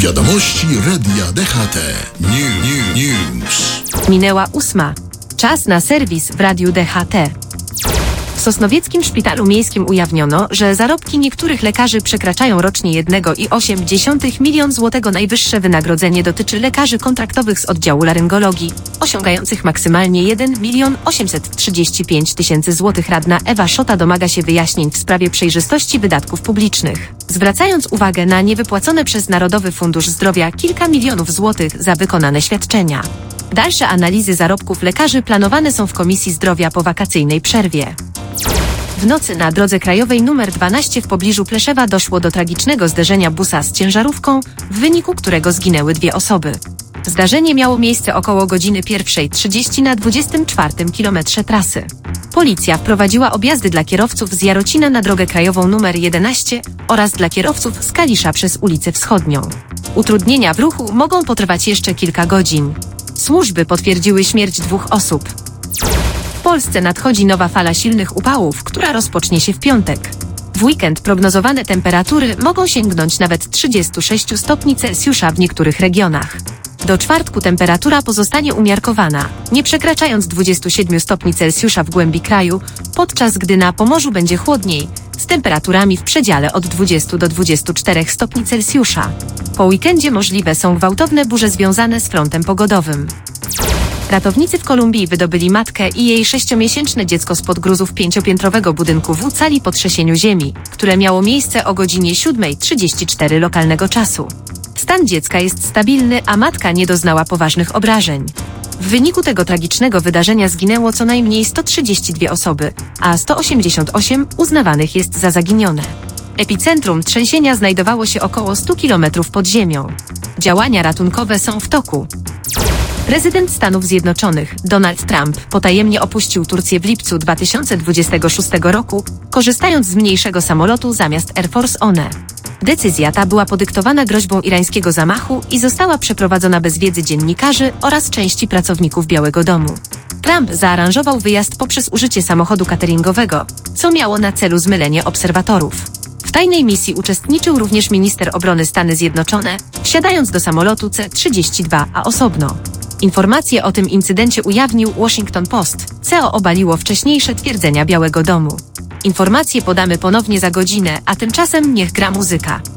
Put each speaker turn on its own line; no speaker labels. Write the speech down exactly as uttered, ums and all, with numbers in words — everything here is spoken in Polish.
Wiadomości Radia D H T. New, new, news.
Minęła ósma. Czas na serwis w Radiu D H T. W Sosnowieckim Szpitalu Miejskim ujawniono, że zarobki niektórych lekarzy przekraczają rocznie jeden i osiem miliona złotego. Najwyższe wynagrodzenie dotyczy lekarzy kontraktowych z oddziału laryngologii, osiągających maksymalnie jeden milion osiemset trzydzieści pięć tysięcy złotych. Radna Ewa Szota domaga się wyjaśnień w sprawie przejrzystości wydatków publicznych, zwracając uwagę na niewypłacone przez Narodowy Fundusz Zdrowia kilka milionów złotych za wykonane świadczenia. Dalsze analizy zarobków lekarzy planowane są w Komisji Zdrowia po wakacyjnej przerwie. W nocy na drodze krajowej numer dwanaście w pobliżu Pleszewa doszło do tragicznego zderzenia busa z ciężarówką, w wyniku którego zginęły dwie osoby. Zdarzenie miało miejsce około godziny pierwsza trzydzieści na dwudziestym czwartym kilometrze trasy. Policja wprowadziła objazdy dla kierowców z Jarocina na drogę krajową numer jedenaście oraz dla kierowców z Kalisza przez ulicę Wschodnią. Utrudnienia w ruchu mogą potrwać jeszcze kilka godzin. Służby potwierdziły śmierć dwóch osób. W Polsce nadchodzi nowa fala silnych upałów, która rozpocznie się w piątek. W weekend prognozowane temperatury mogą sięgnąć nawet trzydziestu sześciu stopni Celsjusza w niektórych regionach. Do czwartku temperatura pozostanie umiarkowana, nie przekraczając dwudziestu siedmiu stopni Celsjusza w głębi kraju, podczas gdy na Pomorzu będzie chłodniej, z temperaturami w przedziale od dwudziestu do dwudziestu czterech stopni Celsjusza. Po weekendzie możliwe są gwałtowne burze związane z frontem pogodowym. Ratownicy w Kolumbii wydobyli matkę i jej sześciomiesięczne dziecko spod gruzów pięciopiętrowego budynku w cali po trzęsieniu ziemi, które miało miejsce o godzinie siódma trzydzieści cztery lokalnego czasu. Stan dziecka jest stabilny, a matka nie doznała poważnych obrażeń. W wyniku tego tragicznego wydarzenia zginęło co najmniej sto trzydzieści dwie osoby, a sto osiemdziesiąt osiem uznawanych jest za zaginione. Epicentrum trzęsienia znajdowało się około stu kilometrów pod ziemią. Działania ratunkowe są w toku. Prezydent Stanów Zjednoczonych, Donald Trump, potajemnie opuścił Turcję w lipcu dwa tysiące dwudziestego szóstego roku, korzystając z mniejszego samolotu zamiast Air Force One. Decyzja ta była podyktowana groźbą irańskiego zamachu i została przeprowadzona bez wiedzy dziennikarzy oraz części pracowników Białego Domu. Trump zaaranżował wyjazd poprzez użycie samochodu cateringowego, co miało na celu zmylenie obserwatorów. W tajnej misji uczestniczył również minister obrony Stany Zjednoczone, wsiadając do samolotu C trzydzieści dwa A osobno. Informacje o tym incydencie ujawnił Washington Post, co obaliło wcześniejsze twierdzenia Białego Domu. Informacje podamy ponownie za godzinę, a tymczasem niech gra muzyka.